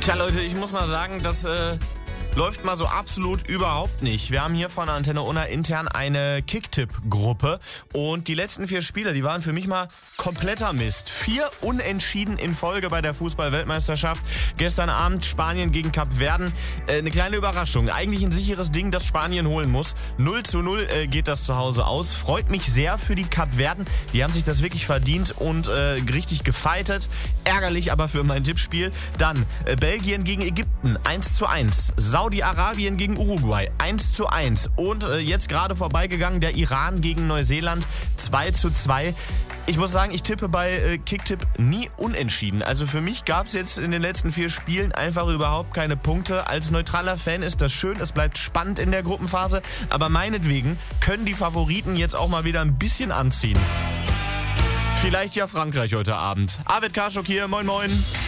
Tja Leute, ich muss mal sagen, das läuft mal so absolut überhaupt nicht. Wir haben hier von Antenne Unna intern eine Kicktipp-Gruppe und die letzten 4 Spiele, die waren für mich mal kompletter Mist. 4 Unentschieden in Folge bei der Fußball-Weltmeisterschaft. Gestern Abend Spanien gegen Kapverden. Eine kleine Überraschung. Eigentlich ein sicheres Ding, das Spanien holen muss. 0:0 geht das zu Hause aus. Freut mich sehr für die Kapverden. Die haben sich das wirklich verdient und richtig gefeitet. Ärgerlich aber für mein Tippspiel. Dann Belgien gegen Ägypten 1:1. Saudi-Arabien gegen Uruguay 1:1 und jetzt gerade vorbeigegangen der Iran gegen Neuseeland 2:2. Ich muss sagen, ich tippe bei Kicktipp nie unentschieden. Also für mich gab es jetzt in den letzten 4 Spielen einfach überhaupt keine Punkte. Als neutraler Fan ist das schön, es bleibt spannend in der Gruppenphase, aber meinetwegen können die Favoriten jetzt auch mal wieder ein bisschen anziehen. Vielleicht ja Frankreich heute Abend. Arvid Karschuk hier, moin moin.